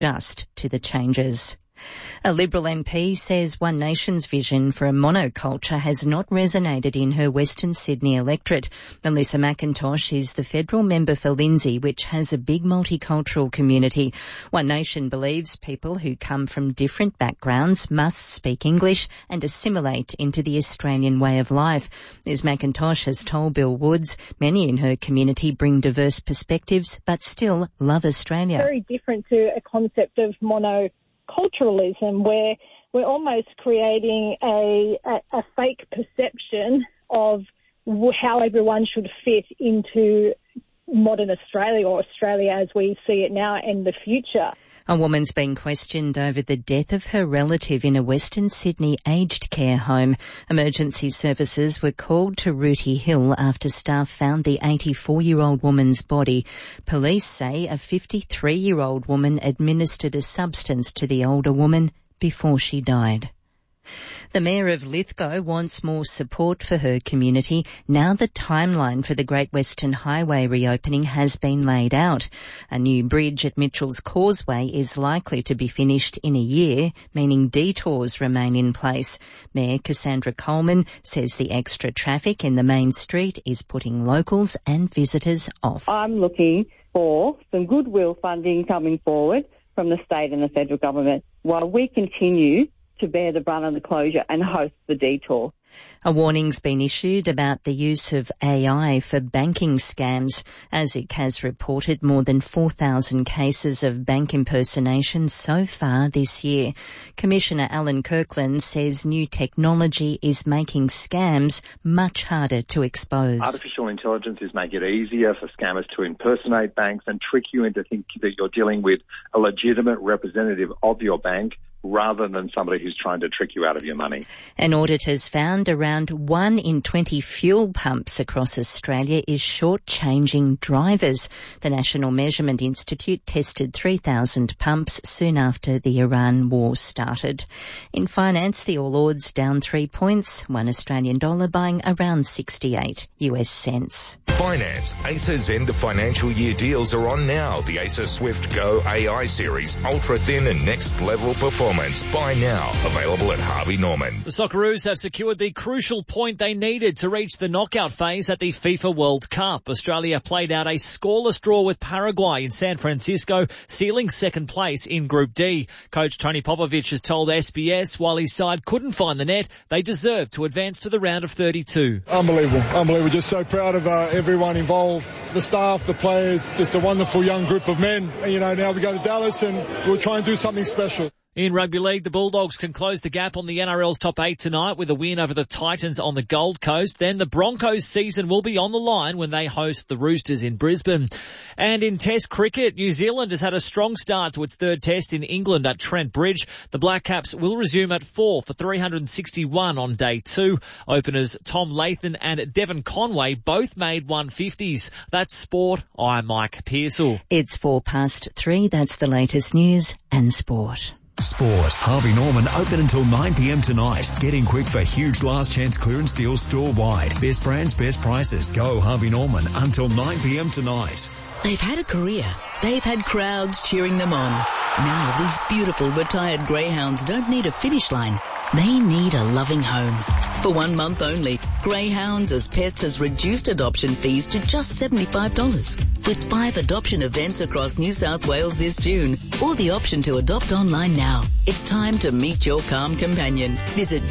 adjust to the changes. A Liberal MP says One Nation's vision for a monoculture has not resonated in her Western Sydney electorate. Melissa McIntosh is the federal member for Lindsay, which has a big multicultural community. One Nation believes people who come from different backgrounds must speak English and assimilate into the Australian way of life. Ms McIntosh has told Bill Woods many in her community bring diverse perspectives but still love Australia. Very different to a concept of monoculturalism, where we're almost creating a fake perception of how everyone should fit into modern Australia, or Australia as we see it now and the future. A woman's been questioned over the death of her relative in a Western Sydney aged care home. Emergency services were called to Rooty Hill after staff found the 84-year-old woman's body. Police say a 53-year-old woman administered a substance to the older woman before she died. The Mayor of Lithgow wants more support for her community now the timeline for the Great Western Highway reopening has been laid out. A new bridge at Mitchell's Causeway is likely to be finished in a year, meaning detours remain in place. Mayor Cassandra Coleman says the extra traffic in the main street is putting locals and visitors off. I'm looking for some goodwill funding coming forward from the state and the federal government while we continue to bear the brunt of the closure and host the detour. A warning's been issued about the use of AI for banking scams. ASIC has reported more than 4,000 cases of bank impersonation so far this year. Commissioner Alan Kirkland says new technology is making scams much harder to expose. Artificial intelligence is making it easier for scammers to impersonate banks and trick you into thinking that you're dealing with a legitimate representative of your bank rather than somebody who's trying to trick you out of your money. An audit has found around 1 in 20 fuel pumps across Australia is short-changing drivers. The National Measurement Institute tested 3,000 pumps soon after the Iran war started. In finance, the All Ords down 3 points, $1 buying around 68 US cents. Finance. ACER's end of financial year deals are on now. The ACER Swift Go AI series, ultra thin and next level performance. Buy now. Available at Harvey Norman. The Socceroos have secured the crucial point they needed to reach the knockout phase at the FIFA World Cup. Australia played out a scoreless draw with Paraguay in San Francisco, sealing second place in Group D. Coach Tony Popovic has told SBS while his side couldn't find the net, they deserve to advance to the round of 32. Unbelievable. Just so proud of everyone involved, the staff, the players, just a wonderful young group of men. Now we go to Dallas and we'll try and do something special. In rugby league, the Bulldogs can close the gap on the NRL's top 8 tonight with a win over the Titans on the Gold Coast. Then the Broncos' season will be on the line when they host the Roosters in Brisbane. And in Test cricket, New Zealand has had a strong start to its third Test in England at Trent Bridge. The Black Caps will resume at 4 for 361 on day 2. Openers Tom Latham and Devon Conway both made 150s. That's sport. I'm Mike Pearsall. It's 3:04. That's the latest news and sport. Sport. Harvey Norman open until 9 p.m. tonight. Get in quick for huge last chance clearance deals store-wide. Best brands, best prices. Go Harvey Norman until 9 p.m. tonight. They've had a career. They've had crowds cheering them on. Now these beautiful retired greyhounds don't need a finish line. They need a loving home. For 1 month only, Greyhounds as Pets has reduced adoption fees to just $75. With 5 adoption events across New South Wales this June, or the option to adopt online now. It's time to meet your calm companion. Visit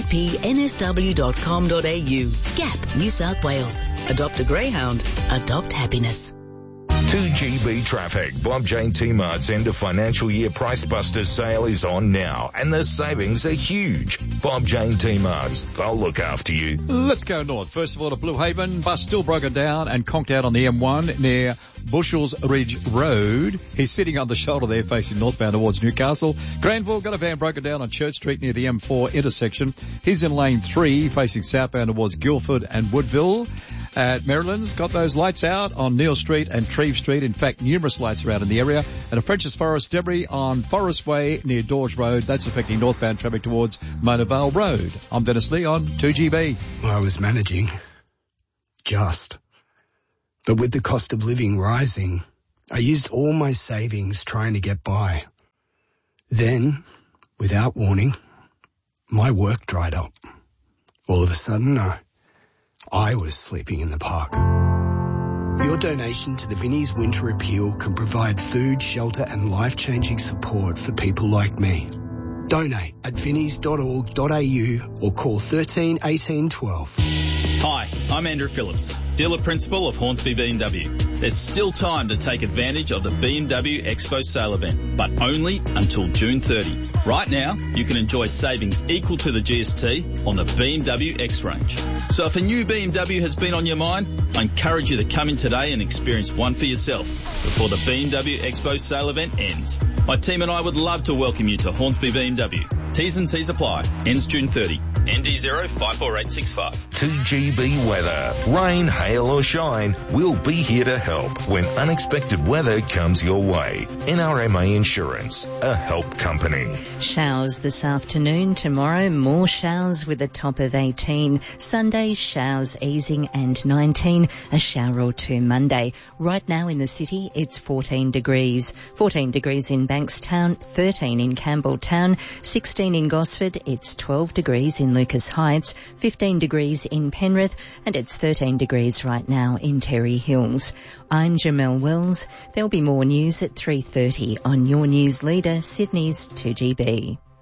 gapnsw.com.au. GAP, New South Wales. Adopt a greyhound. Adopt happiness. 2GB traffic. Bob Jane T-Mart's end of financial year Price Buster sale is on now, and the savings are huge. Bob Jane T-Mart's, they'll look after you. Let's go north. First of all to Blue Haven. Bus still broken down and conked out on the M1 near Bushels Ridge Road. He's sitting on the shoulder there facing northbound towards Newcastle. Granville got a van broken down on Church Street near the M4 intersection. He's in lane 3 facing southbound towards Guildford and Woodville. At Maryland's got those lights out on Neil Street and Treve Street. In fact, numerous lights around in the area. And a French's Forest debris on Forest Way near Dorge Road. That's affecting northbound traffic towards Mona Vale Road. I'm Dennis Lee on 2GB. I was managing. But with the cost of living rising, I used all my savings trying to get by. Then, without warning, my work dried up. All of a sudden, I was sleeping in the park. Your donation to the Vinnie's Winter Appeal can provide food, shelter and life-changing support for people like me. Donate at vinnies.org.au or call 13 18 12. Hi, I'm Andrew Phillips, dealer principal of Hornsby BMW. There's still time to take advantage of the BMW Expo sale event, but only until June 30. Right now, you can enjoy savings equal to the GST on the BMW X range. So if a new BMW has been on your mind, I encourage you to come in today and experience one for yourself before the BMW Expo sale event ends. My team and I would love to welcome you to Hornsby BMW. T's and C's apply. Ends June 30. ND054865. 2GB weather. Rain, hail or shine, we'll be here to help when unexpected weather comes your way. NRMA Insurance, a help company. Showers this afternoon. Tomorrow, more showers with a top of 18. Sunday, showers easing and 19. A shower or two Monday. Right now in the city, it's 14 degrees. 14 degrees in Bankstown, 13 in Campbelltown, 16 in Gosford, it's 12 degrees in Lucas Heights, 15 degrees in Penrith, and it's 13 degrees right now in Terry Hills. I'm Jamelle Wells. There'll be more news at 3:30 on your news leader, Sydney's 2GB.